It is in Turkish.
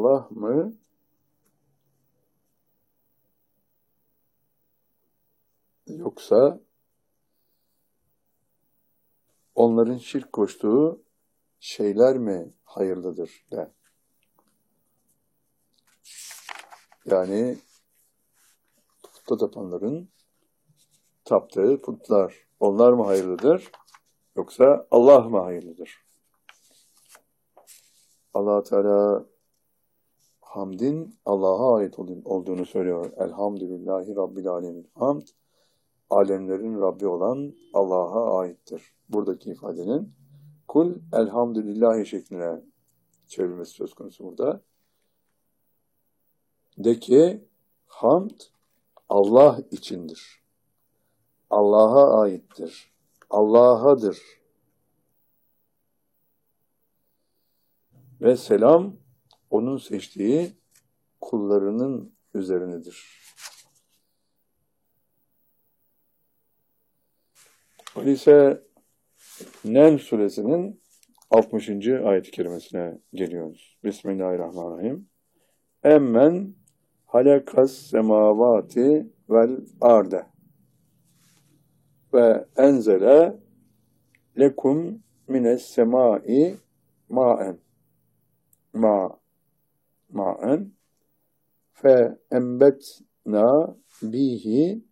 Allah mı? Yoksa onların şirk koştuğu şeyler mi hayırlıdır de. Yani putta tapanların taptığı putlar, onlar mı hayırlıdır? Yoksa Allah mı hayırlıdır? Allah Teala hamdin Allah'a ait olduğunu söylüyor. Elhamdülillahi Rabbil alemin. Hamd, alemlerin Rabbi olan Allah'a aittir. Buradaki ifadenin kul elhamdülillahi şekline çevrilmesi söz konusu burada. De ki hamd Allah içindir. Allah'a aittir. Allah'adır. Ve selam onun seçtiği kullarının üzerinedir. Öyleyse Neml suresinin 60. ayet-i kerimesine geliyoruz. Bismillahirrahmanirrahim. Emmen halakas semavati vel arde ve enzele lekum mines semai ma'en ma'en fe embetna bihi